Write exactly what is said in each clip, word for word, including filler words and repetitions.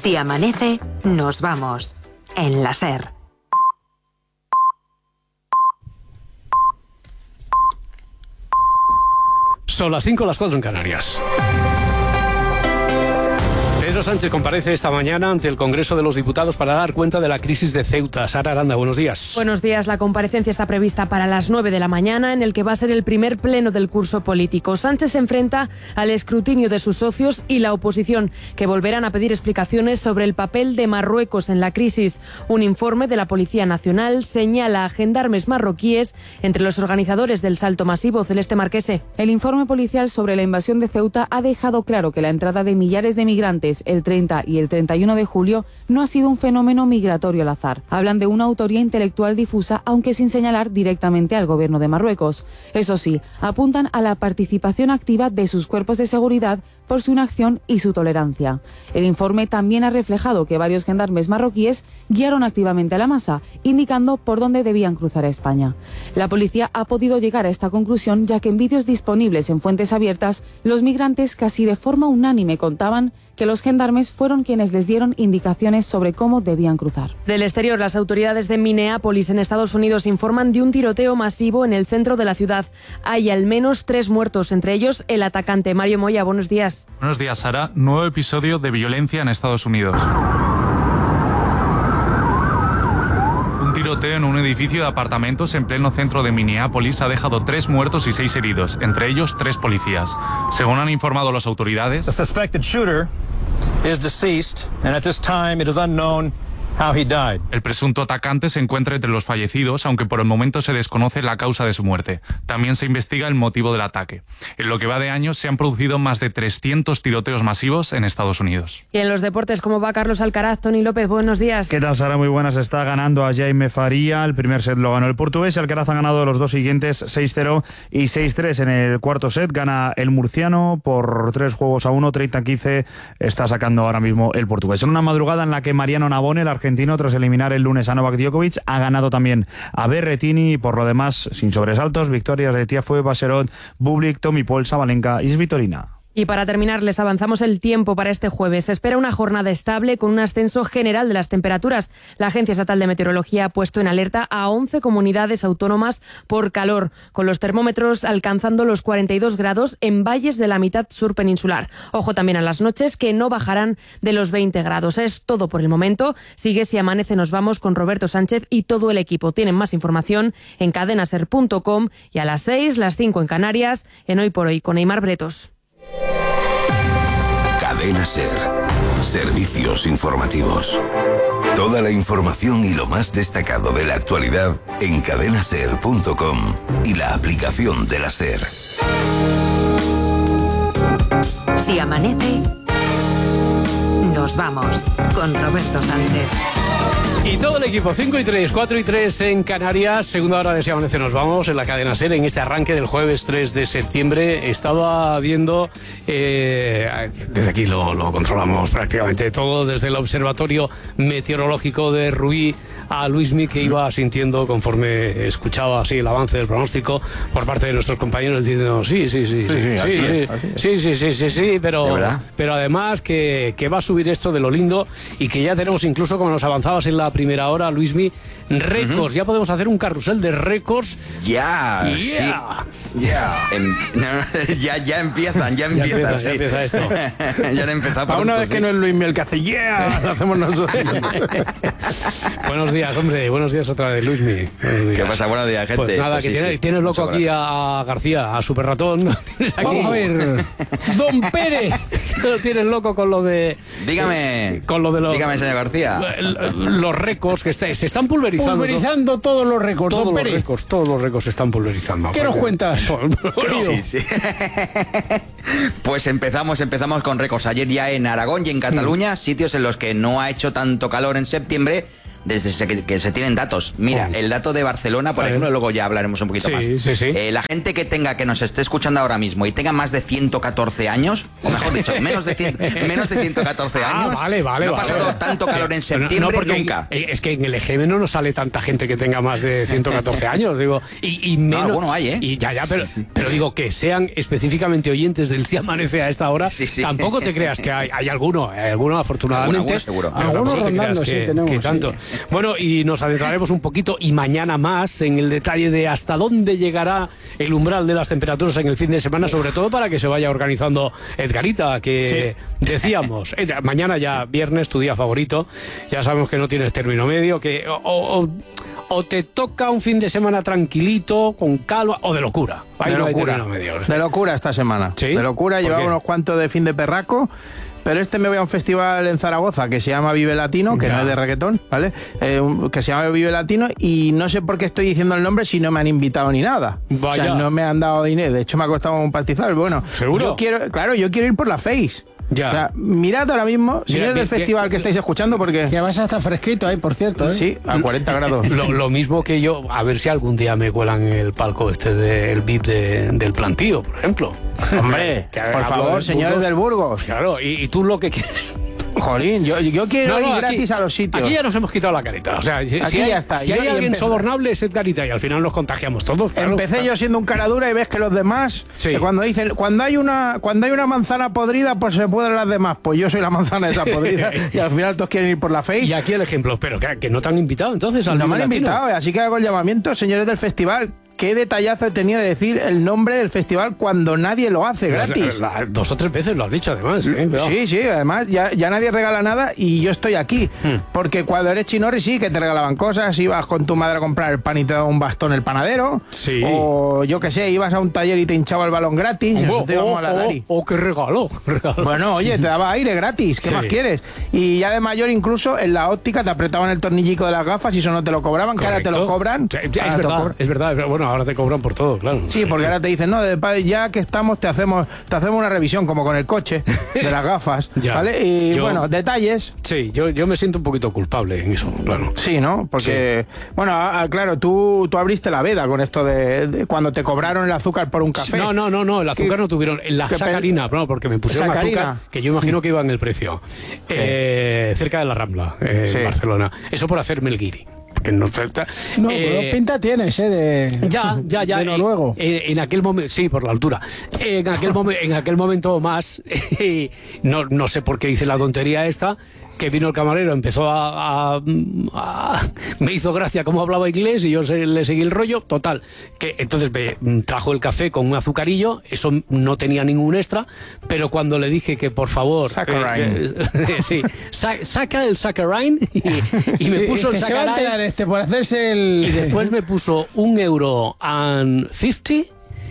Si amanece, nos vamos. En la SER. Son las cinco, las cuatro en Canarias. Pedro Sánchez comparece esta mañana ante el Congreso de los Diputados para dar cuenta de la crisis de Ceuta. Sara Aranda, buenos días. Buenos días. La comparecencia está prevista para las nueve de la mañana, en el que va a ser el primer pleno del curso político. Sánchez se enfrenta al escrutinio de sus socios y la oposición, que volverán a pedir explicaciones sobre el papel de Marruecos en la crisis. Un informe de la Policía Nacional señala a gendarmes marroquíes entre los organizadores del salto masivo. Celeste Marquese. El informe policial sobre la invasión de Ceuta ha dejado claro que la entrada de millares de migrantes el treinta y el treinta y uno de julio no ha sido un fenómeno migratorio al azar. Hablan de una autoría intelectual difusa, aunque sin señalar directamente al gobierno de Marruecos. Eso sí, apuntan a la participación activa de sus cuerpos de seguridad por su inacción y su tolerancia. El informe también ha reflejado que varios gendarmes marroquíes guiaron activamente a la masa, indicando por dónde debían cruzar a España. La policía ha podido llegar a esta conclusión, ya que en vídeos disponibles en fuentes abiertas, los migrantes casi de forma unánime contaban que los gendarmes fueron quienes les dieron indicaciones sobre cómo debían cruzar. Del exterior, las autoridades de Minneapolis, en Estados Unidos, informan de un tiroteo masivo en el centro de la ciudad. Hay al menos tres muertos, entre ellos el atacante. Mario Moya, buenos días. Buenos días, Sara. Nuevo episodio de violencia en Estados Unidos. Un tiroteo en un edificio de apartamentos en pleno centro de Minneapolis ha dejado tres muertos y seis heridos, entre ellos tres policías. Según han informado las autoridades, The suspected shooter is deceased, and at this time it is unknown how he died. El presunto atacante se encuentra entre los fallecidos, aunque por el momento se desconoce la causa de su muerte. También se investiga el motivo del ataque. En lo que va de año se han producido más de trescientos tiroteos masivos en Estados Unidos. Y en los deportes, ¿cómo va Carlos Alcaraz? Tony López, buenos días. ¿Qué tal, Sara? Muy buenas. Está ganando a Jaime Faría. El primer set lo ganó el portugués y Alcaraz ha ganado los dos siguientes, seis cero y seis tres. En el cuarto set gana el murciano por tres juegos a uno, treinta quince. Está sacando ahora mismo el portugués. En una madrugada en la que Mariano Navone, el argentino, tras eliminar el lunes a Novak Djokovic, ha ganado también a Berrettini y por lo demás, sin sobresaltos, victorias de Tiafoe, Baserot, Bublik, Tommy Paul, Sabalenka y Svitolina. Y para terminar, les avanzamos el tiempo para este jueves. Se espera una jornada estable con un ascenso general de las temperaturas. La Agencia Estatal de Meteorología ha puesto en alerta a once comunidades autónomas por calor, con los termómetros alcanzando los cuarenta y dos grados en valles de la mitad sur peninsular. Ojo también a las noches, que no bajarán de los veinte grados. Es todo por el momento. Sigue Si Amanece Nos Vamos con Roberto Sánchez y todo el equipo. Tienen más información en cadenaser punto com y a las seis, las cinco en Canarias, en Hoy por Hoy con Eymar Bretos. Cadena SER. Servicios informativos. Toda la información y lo más destacado de la actualidad en cadenaser punto com y la aplicación de la SER. Si amanece, nos vamos con Roberto Sánchez. Y todo el equipo, cinco y tres, cuatro y tres en Canarias, segunda hora de Si Amanece Nos Vamos en la cadena SER en este arranque del jueves tres de septiembre. Estaba viendo, eh, desde aquí lo, lo controlamos prácticamente todo, desde el Observatorio Meteorológico de Rubí a Luismi, que iba sintiendo conforme escuchaba así el avance del pronóstico por parte de nuestros compañeros diciendo sí, sí, sí, sí, sí, sí, sí, sí, sí, sí, sí, sí, pero, pero además que, que va a subir esto de lo lindo y que ya tenemos incluso, como nos avanzabas en la primera hora, Luismi, récords. Uh-huh. Ya podemos hacer un carrusel de récords. Ya, yeah. sí. Yeah. En, no, ya, ya empiezan, ya empiezan. Ya empieza, sí. ya empieza esto. Ya han empezado. Para una vez sí. Que no es Luismi el que hace yeah, lo hacemos nosotros. Buenos días, hombre. Buenos días otra vez, Luismi. ¿Qué pasa? Buenos días, gente. Pues nada, pues que sí, tienes, sí. tienes loco Muchas aquí gracias. a García, a Super Ratón. Tienes aquí. Vamos a ver. Don Pérez. Lo tienes loco con lo de... Dígame. Eh, con lo de los... Dígame, señor García. Los récords que está, se están pulverizando. Pulverizando todo. todos los récords, todos Don los Pérez. récords, todos los récords se están pulverizando. ¿Qué nos cuentas? Sí, sí. Pues empezamos, empezamos con récords. Ayer ya en Aragón y en Cataluña, sitios en los que no ha hecho tanto calor en septiembre, desde que, que se tienen datos. Mira, oh. el dato de Barcelona, por ejemplo, luego ya hablaremos un poquito sí, más. Sí, sí. Eh, la gente que tenga, que nos esté escuchando ahora mismo y tenga más de ciento catorce años, o mejor dicho, menos de, cien, menos de ciento catorce años, ah, vale, vale, no ha vale, pasado vale. tanto calor en septiembre no, porque nunca. Es que en el E G M no nos sale tanta gente que tenga más de ciento catorce años, digo, y, y menos. No, bueno, hay, ¿eh? Y ya, ya, pero, sí, sí. pero digo que sean específicamente oyentes del Si Amanece a esta hora, sí, sí. tampoco te creas que hay, hay alguno, hay alguno afortunadamente. Alguno, seguro. Pero algunos tampoco te rondando, creas que, sí, tenemos, que tanto. Sí. Bueno, y nos adentraremos un poquito y mañana más en el detalle de hasta dónde llegará el umbral de las temperaturas en el fin de semana, sobre todo para que se vaya organizando Edgarita, que sí. decíamos, eh, mañana ya viernes, tu día favorito, ya sabemos que no tienes término medio, que o, o, o te toca un fin de semana tranquilito, con calma, o de locura. Ahí de no locura. Hay término medio. De locura esta semana. ¿Sí? De locura, llevamos unos cuantos de fin de perraco. Pero este me voy a un festival en Zaragoza que se llama Vive Latino, que ya. no es de reggaetón, ¿vale? Eh, un, que se llama Vive Latino y no sé por qué estoy diciendo el nombre si no me han invitado ni nada. Vaya. O sea, no me han dado dinero. De hecho, me ha costado un pastizal. Bueno, ¿seguro? Yo quiero, claro, yo quiero ir por la Face. Ya. O sea, mirad ahora mismo, señores del festival que, que estáis escuchando, porque... Que vas a estar fresquito ahí, por cierto, ¿eh? Sí, a cuarenta grados. Lo, lo mismo que yo, a ver si algún día me cuelan el palco este del V I P de, del plantío, por ejemplo. Hombre, por favor, señores del Burgos. Claro, y, y tú lo que quieres... Jolín, yo, yo quiero no, no, ir aquí, gratis a los sitios. Aquí ya nos hemos quitado la careta. O sea, si, aquí si ya hay, está. Si hay alguien sobornable es Edgarita y al final nos contagiamos todos. Claro, empecé claro. yo siendo un cara dura y ves que los demás, sí. que cuando dicen, cuando hay una cuando hay una manzana podrida, pues se pueden las demás. Pues yo soy la manzana esa podrida y al final todos quieren ir por la Face. Y aquí el ejemplo, pero que, que no te han invitado entonces al No me han Latino. invitado, así que hago el llamamiento, señores del festival. Qué detallazo he tenido de decir el nombre del festival cuando nadie lo hace gratis. La, la, dos o tres veces lo has dicho además. ¿eh? Sí, sí, además ya, ya nadie regala nada y yo estoy aquí. Hmm. Porque cuando eres chinorri sí que te regalaban cosas, ibas con tu madre a comprar el pan y te daba un bastón el panadero. Sí. O yo qué sé, ibas a un taller y te hinchaba el balón gratis. Oh, te oh, a la oh, oh, qué regalo, regalo. Bueno, oye, te daba aire gratis, ¿qué sí. más quieres? Y ya de mayor incluso en la óptica te apretaban el tornillico de las gafas y eso no te lo cobraban, que ahora te lo cobran. Es verdad, es verdad, bueno, ahora te cobran por todo. Claro. Sí, porque ahora te dicen, no, ya que estamos te hacemos te hacemos una revisión como con el coche de las gafas, ya, ¿vale? Y yo, bueno, detalles. Sí, yo, yo me siento un poquito culpable en eso, claro. Sí, ¿no? Porque, sí. bueno, a, a, claro, tú, tú abriste la veda con esto de, de cuando te cobraron el azúcar por un café. No, no, no, no el azúcar no tuvieron, la sacarina, no, porque me pusieron sacarina. azúcar, que yo imagino que iba en el precio, sí. eh, cerca de la Rambla, eh, sí. en Barcelona. Eso por hacerme el guiri. Que no, no eh, pinta tienes, ¿eh? De, ya, ya, ya. De noruego. Eh, en aquel momento, sí, por la altura. Eh, en, aquel en aquel momento más, eh, no, no sé por qué hice la tontería esta, que vino el camarero, empezó a, a, a... me hizo gracia cómo hablaba inglés y yo se, le seguí el rollo, total. Que entonces me trajo el café con un azucarillo, eso no tenía ningún extra, pero cuando le dije que por favor... Saccharine. Eh, eh, sí, sa saca el saccharine y, y me puso el saccharine. Se va a enterar este por hacerse el... Y después me puso un euro and fifty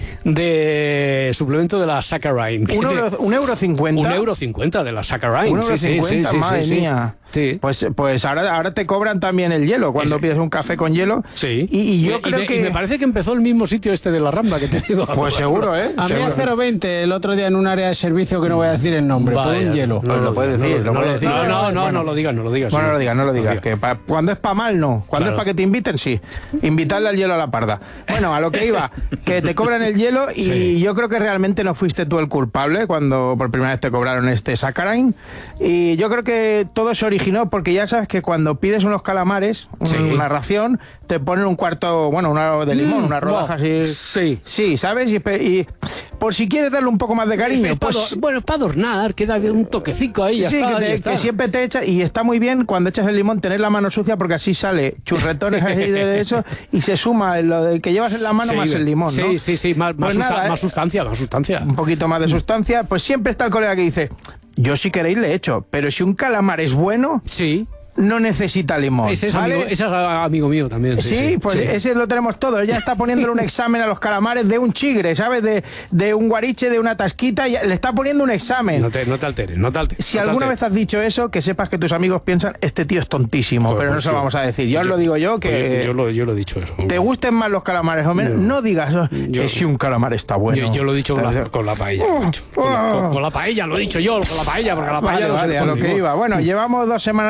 de suplemento de la saccharine. Un euro, un euro cincuenta. Un euro cincuenta de la saccharine. Un euro sí, cincuenta, sí, sí, madre sí, mía. Sí. Pues, pues ahora, ahora te cobran también el hielo cuando es, pides un café con hielo. Sí. Y, y yo y, creo y me, que... Y me parece que empezó el mismo sitio este de la Rambla que te digo. Pues seguro, ¿eh? A mí a cero veinte el otro día en un área de servicio que no voy a decir el nombre, por un hielo. No, no lo puedes decir, no, lo puedes no, decir. No, no, no, bueno, no lo digas, no lo digas. Bueno, no sí. lo digas, no lo digas. No que pa, cuando es para mal, no. Cuando claro. es para que te inviten, sí. Invitarle al hielo a la parda. Bueno, a lo que iba, que te cobran el hielo y sí. yo creo que realmente no fuiste tú el culpable cuando por primera vez te cobraron este saccharine. Y yo creo que todo se originó porque ya sabes que cuando pides unos calamares, sí. una ración, te ponen un cuarto, bueno, una de limón, mm, una rodaja wow. así. Sí. Sí, ¿sabes? Y, y por si quieres darle un poco más de cariño. Es pues, para, bueno, es para adornar, queda un toquecico ahí. Ya sí, está, que, te, ya está. que siempre te echa, y está muy bien cuando echas el limón tener la mano sucia porque así sale churretones así de eso y se suma lo de que llevas en la mano sí, más el limón, ¿no? Sí, sí, sí, más, pues más, nada, susta más sustancia, más sustancia. Un poquito más de sustancia, pues siempre está el colega que dice, yo si queréis le echo, pero si un calamar es bueno... Sí. No necesita limón. Ese es, ¿vale? amigo, ese es amigo mío también. Sí, sí, sí pues sí. ese lo tenemos todos. Ya está poniéndole un examen a los calamares de un chigre, ¿sabes? De, de un guariche, de una tasquita, y le está poniendo un examen. No te, no te alteres, no te alteres. Si no te alguna alteres. vez has dicho eso, que sepas que tus amigos piensan, este tío es tontísimo, Joder, pero pues no sí. se lo vamos a decir. Yo, yo os lo digo yo, que... Pues yo, yo, lo, yo lo he dicho eso. Te gusten más los calamares o menos, no, no digas oh, yo, que si un calamar está bueno. Yo, yo lo he dicho con la, con la paella. Oh, oh. Con, la, con, con la paella, lo he dicho yo, con la paella, porque la paella vale, no vale, se a lo que iba. Bueno, llevamos dos semanas estrenando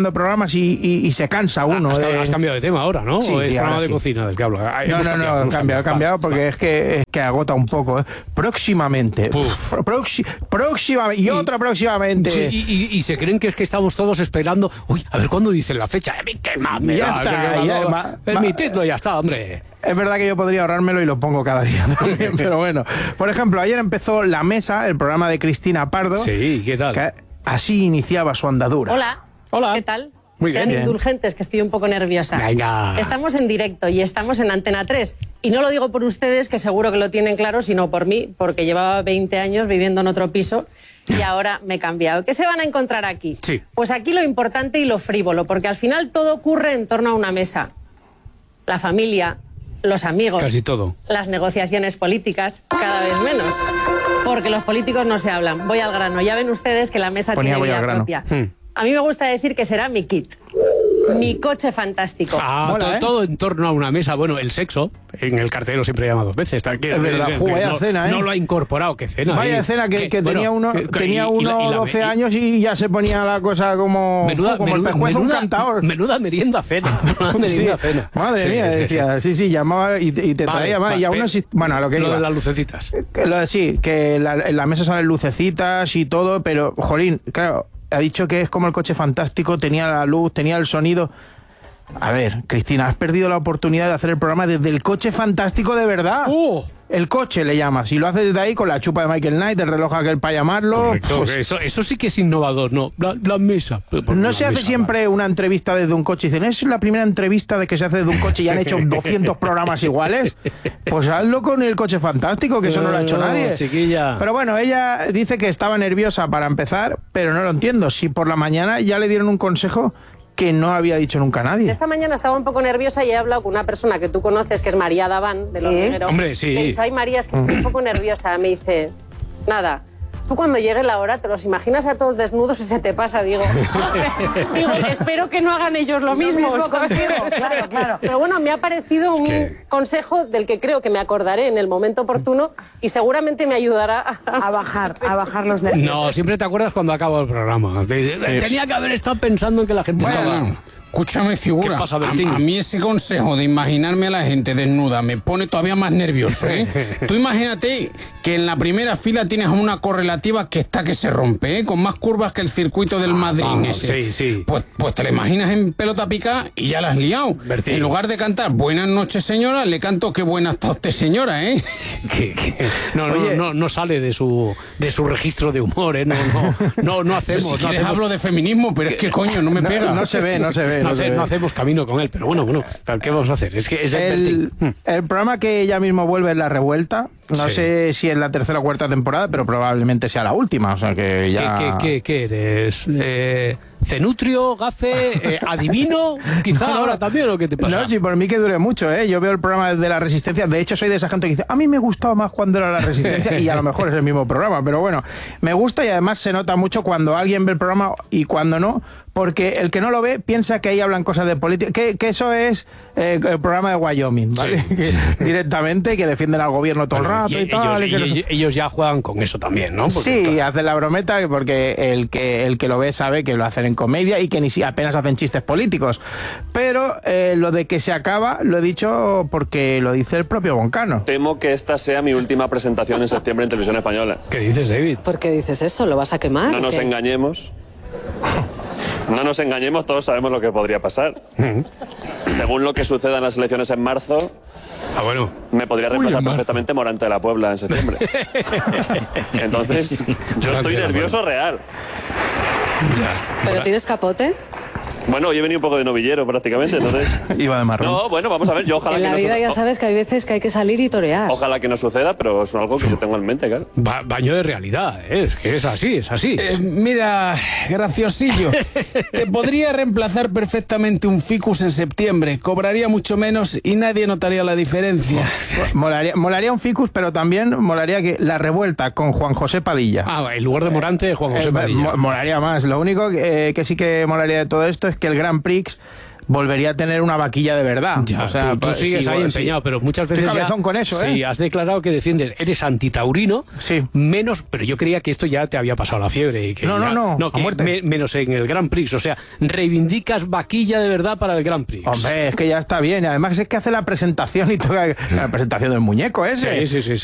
haciendo programas y, y, y se cansa uno. Has, de... has cambiado de tema ahora, ¿no? Sí, ¿O es sí, programa de sí. cocina del que hablo? Ah, No, hemos no, cambiado, no, hemos cambiado, cambiado, Va, porque va. es que, es que agota un poco. ¿eh? Próximamente. Proxi- próximamente. Y, y otra próximamente. Sí, y, y, y se creen que es que estamos todos esperando. Uy, a ver cuándo dicen la fecha. A mí qué más me Ya da, está, que me ya, da- ma- Permitidlo, ya está, hombre. Es verdad que yo podría ahorrármelo y lo pongo cada día también, pero bueno. Por ejemplo, ayer empezó La Mesa, el programa de Cristina Pardo. Sí, ¿qué tal? Que así iniciaba su andadura. Hola. Hola. ¿Qué tal? Muy Sean bien. indulgentes, que estoy un poco nerviosa. Venga. Estamos en directo y estamos en Antena tres. Y no lo digo por ustedes, que seguro que lo tienen claro, sino por mí, porque llevaba veinte años viviendo en otro piso y ahora me he cambiado. ¿Qué se van a encontrar aquí? Sí. Pues aquí lo importante y lo frívolo, porque al final todo ocurre en torno a una mesa. La familia, los amigos. Casi todo. Las negociaciones políticas, cada vez menos. Porque los políticos no se hablan. Voy al grano. Ya ven ustedes que la mesa Ponía tiene voy vida al grano. propia. Hmm. A mí me gusta decir que será mi kit. Mi coche fantástico. Ah, Mola, to- ¿eh? todo en torno a una mesa. Bueno, el sexo, en el cartero siempre llama dos veces. Está- que- Es verdad, que- jo, que vaya no, cena, ¿eh? no lo ha incorporado, qué cena. Vaya eh. escena que, que bueno, tenía uno, que- que- tenía y- y la- uno y la- doce y- años y ya se ponía la cosa como, Menuda, como menuda, el pescuezo menuda, un cantador. menuda merienda cena. Menuda merienda Sí. cena. Madre Sí, mía, sí, sí. decía, sí, sí, llamaba y, te- y te Vale, traía más. va, y aún pero- no exist- Bueno, a lo que Lo iba. de las lucecitas. Que lo de- sí, que la- en la mesa salen lucecitas y todo, pero, jolín, claro, ha dicho que es como el coche fantástico, tenía la luz, tenía el sonido. A ver, Cristina, has perdido la oportunidad de hacer el programa desde el coche fantástico de verdad. ¡Oh! El coche le llamas. Y lo haces desde ahí con la chupa de Michael Knight, el reloj aquel para llamarlo. Correcto, pues, que eso, eso sí que es innovador, ¿no? La, la mesa. Pues no la se hace mesa, siempre una entrevista desde un coche y dicen, es la primera entrevista de que se hace desde un coche y han hecho doscientos programas iguales. Pues hazlo con el coche fantástico, que eso no lo ha hecho No, nadie. chiquilla. Pero bueno, ella dice que estaba nerviosa para empezar, pero no lo entiendo. Si por la mañana ya le dieron un consejo que no había dicho nunca nadie. Esta mañana estaba un poco nerviosa y he hablado con una persona que tú conoces, que es María Daván, de Los Rigueros. Hombre, sí. Le he dicho, ay María, es que estoy un poco nerviosa. Me dice, nada, tú cuando llegue la hora te los imaginas a todos desnudos y se te pasa, digo. Digo, espero que no hagan ellos lo mismo. mismo ¿sabes? contigo, claro, claro. Pero bueno, me ha parecido un que- consejo del que creo que me acordaré en el momento oportuno y seguramente me ayudará a, A bajar, a bajar los nervios. No, siempre te acuerdas cuando acaba el programa. Te- te- Tenía que haber estado pensando en que la gente estaba... Bueno, escúchame, figura. ¿Qué pasa, a, Bertín? a mí ese consejo de imaginarme a la gente desnuda me pone todavía más nervioso, ¿eh? Tú imagínate que en la primera fila tienes una correlativa que está que se rompe, ¿eh? Con más curvas que el circuito del Madrid. vamos, ese. sí, sí. Pues, pues te la imaginas en pelota picada y ya la has liado. Bertín. En lugar de cantar buenas noches, señora, le canto qué buena está usted, señora, ¿eh? que- que- no, no, Oye. no, no sale de su, de su registro de humor, ¿eh? No, no, no, no hacemos... si no quieres hacemos- hablo de feminismo, pero es que coño, no me No, pega. no se ve, no se ve. no, no se hace- ve. no hacemos camino con él, pero bueno, bueno, ¿qué vamos a hacer? Es que es el El, Bertín. el programa que ya mismo vuelve es La Revuelta. No Sí. sé si es la tercera o cuarta temporada, pero probablemente sea la última. O sea que ya. ¿Qué, qué, qué, qué eres? Eh, ¿Cenutrio, gafe, eh, adivino? Quizá ahora también, ¿o qué te pasa? No, sí, por mí que dure mucho, ¿eh? Yo veo el programa de La Resistencia. De hecho, soy de esa gente que dice, a mí me gustaba más cuando era La Resistencia y a lo mejor es el mismo programa. Pero bueno, me gusta y además se nota mucho cuando alguien ve el programa y cuando no, porque el que no lo ve piensa que ahí hablan cosas de política, que, que eso es eh, el programa de Wyoming, ¿vale? Sí, Que sí. directamente, que defienden al gobierno todo Bueno, el rato y, y tal. ellos, y que no y- sé- y- ellos ya juegan con eso también, ¿no? Porque, Sí, hacen la brometa porque el que el que lo ve sabe que lo hacen en comedia y que ni si apenas hacen chistes políticos. Pero eh, lo de que se acaba lo he dicho porque lo dice el propio Boncano. Temo que esta sea mi última presentación en septiembre en Televisión Española. ¿Qué dices, David? ¿Por qué dices eso? ¿Lo vas a quemar? No o nos qué? engañemos. No nos engañemos, todos sabemos lo que podría pasar. Según lo que suceda en las elecciones en marzo, Ah, bueno. me podría reemplazar en marzo. perfectamente Morante de la Puebla en septiembre. Entonces, yo estoy de la nervioso real. Ya. ¿Pero tienes capote? Bueno, hoy he venido un poco de novillero prácticamente, entonces... Iba de marrón. No, bueno, vamos a ver, yo ojalá En que la no vida su- ya sabes que hay veces que hay que salir y torear. Ojalá que no suceda, pero es algo que yo tengo en mente, claro. Ba- baño de realidad, ¿eh? Es que es así, es así. Eh, mira, graciosillo, te podría reemplazar perfectamente un ficus en septiembre, cobraría mucho menos y nadie notaría la diferencia. Molaría, molaría un ficus, pero también molaría que La Revuelta con Juan José Padilla. Ah, en lugar de Morante, Juan José Eh, Padilla. mo- molaría más. Lo único que, eh, que sí que molaría de todo esto es que el Grand Prix volvería a tener una vaquilla de verdad. Ya, o sea, tú, tú pues, sigues sí, ahí bueno, empeñado, sí. pero muchas veces Estoy ya... cabezón con eso, ¿eh? Sí, has declarado que defiendes, eres antitaurino, sí. menos, pero yo creía que esto ya te había pasado la fiebre. Y que no, ya, no, no, que me, menos en el Grand Prix, o sea, reivindicas vaquilla de verdad para el Grand Prix. Hombre, es que ya está bien, además es que hace la presentación y toda la presentación del muñeco ese. Sí, sí, sí.